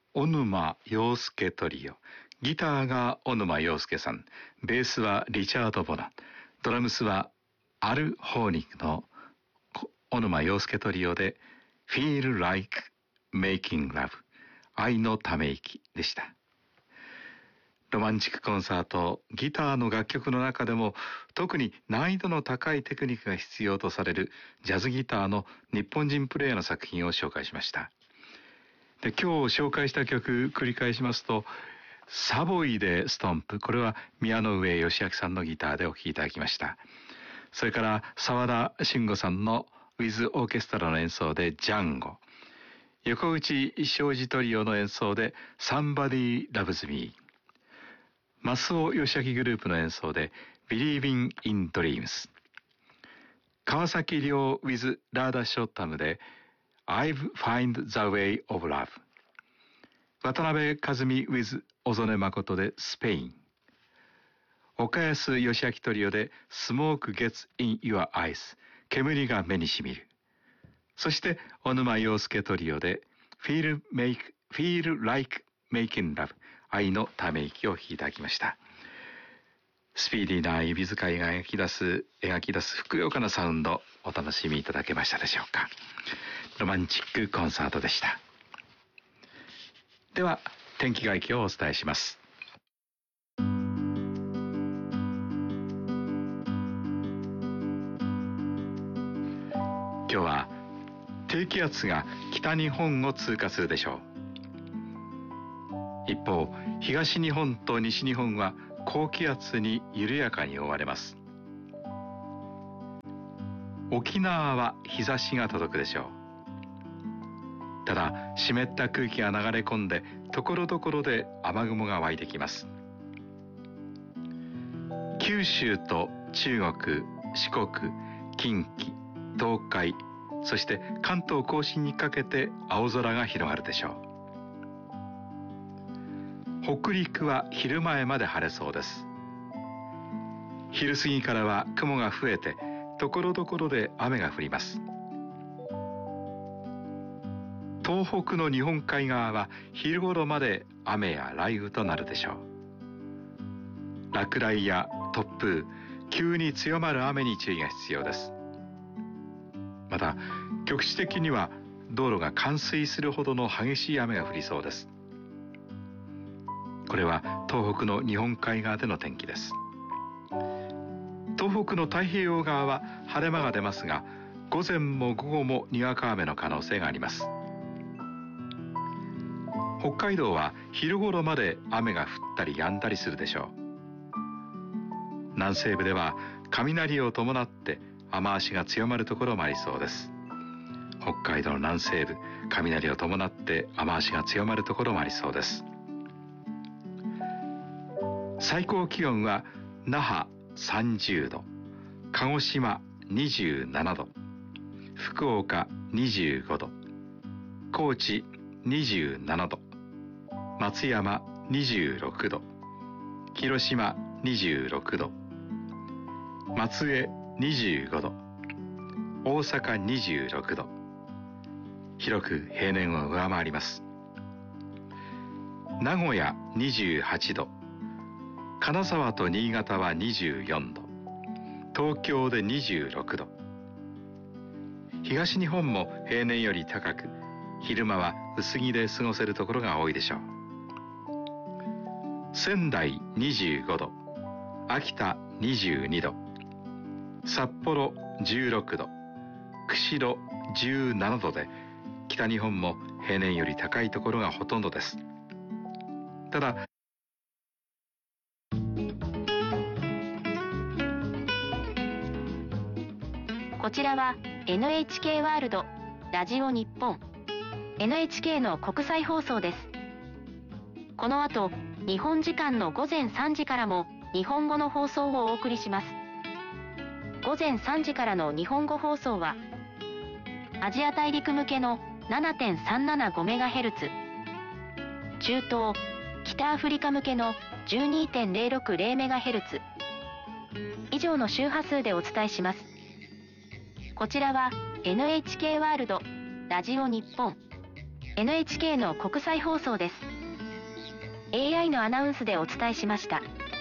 小沼洋介トリオ。ギターが小沼洋介さん、ベースはリチャード・ボナン、ドラムスはアル・ホーニックの小沼洋介トリオで Feel Like Making Love 愛のため息でした。ロマンチックコンサート、ギターの楽曲の中でも特に難易度の高いテクニックが必要とされるジャズギターの日本人プレイヤーの作品を紹介しました。で、今日紹介した曲繰り返しますと、サボイでストンプ、これは宮野上義明さんのギターでお聴きいただきました。それから沢田慎吾さんのウィズオーケストラの演奏でジャンゴ、横内庄司トリオの演奏で Somebody Loves Me、増尾義明グループの演奏で Believing in Dreams、川崎亮 with ラーダショッタムで I've Find the Way of Love、渡辺和美 with 小曽根誠でスペイン、岡安義明トリオで Smoke Gets in Your Eyes、 煙が目にしみる。そして小沼洋介トリオで Feel Like Making Love、 愛のため息を弾いていただきました。スピーディーな指使いが描き出すふくよかなサウンド、お楽しみいただけましたでしょうか。ロマンチックコンサートでした。では天気概況をお伝えします。今日は低気圧が北日本を通過するでしょう。一方、東日本と西日本は高気圧に緩やかに覆われます。沖縄は日差しが届くでしょう。ただ湿った空気が流れ込んでところどころで雨雲が湧いてきます。九州と中国、四国、近畿、東海、そして関東甲信にかけて青空が広がるでしょう。北陸は昼前まで晴れそうです。昼過ぎからは雲が増えてところどころで雨が降ります。東北の日本海側は昼頃まで雨や雷雨となるでしょう。落雷や突風、急に強まる雨に注意が必要です。また局地的には道路が冠水するほどの激しい雨が降りそうです。これは東北の日本海側での天気です。東北の太平洋側は晴れ間が出ますが、午前も午後もにわか雨の可能性があります。北海道は昼頃まで雨が降ったり止んだりするでしょう。南西部では雷を伴って雨足が強まるところもありそうです。北海道の南西部、雷を伴って雨足が強まるところもありそうです。最高気温は那覇30度、鹿児島27度、福岡25度、高知27度、松山26度、広島26度、松江25度、大阪26度、広く平年を上回ります。名古屋28度、金沢と新潟は24度、東京で26度。東日本も平年より高く、昼間は薄着で過ごせるところが多いでしょう。仙台25度、秋田22度、札幌16度、釧路17度で、北日本も平年より高いところがほとんどです。ただ、 こちらは NHK ワールドラジオ日本 NHK の国際放送です。この後、日本時間の午前3時からも日本語の放送をお送りします。午前3時からの日本語放送は、アジア大陸向けの 7.375MHz、中東、北アフリカ向けの 12.060MHz 以上の周波数でお伝えします。こちらは NHK ワールドラジオ日本 NHK の国際放送です。AI のアナウンスでお伝えしました。